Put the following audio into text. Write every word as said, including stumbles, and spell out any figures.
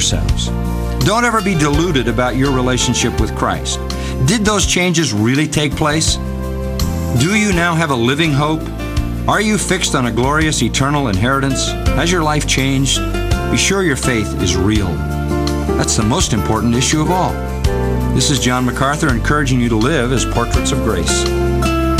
yourselves. Don't ever be deluded about your relationship with Christ. Did those changes really take place? Do you now have a living hope? Are you fixed on a glorious eternal inheritance? Has your life changed? Be sure your faith is real. That's the most important issue of all. This is John MacArthur encouraging you to live as portraits of grace.